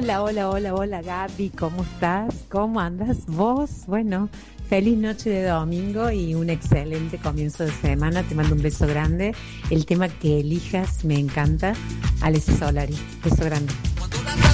Hola, hola, hola, hola Gaby, ¿cómo estás? ¿Cómo andas vos? Bueno, feliz noche de domingo y un excelente comienzo de semana. Te mando un beso grande. El tema que elijas me encanta. Alessia Solari, beso grande.